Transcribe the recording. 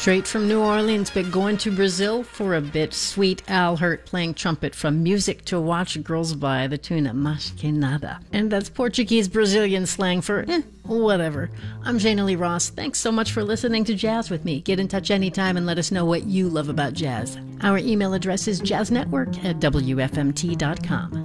Straight from New Orleans, but going to Brazil for a bit. Sweet Al Hirt playing trumpet from Music to Watch Girls By, the tune Mas Que Nada. And that's Portuguese-Brazilian slang for whatever. I'm Jana Lee Ross. Thanks so much for listening to Jazz with me. Get in touch anytime and let us know what you love about jazz. Our email address is jazznetwork@wfmt.com.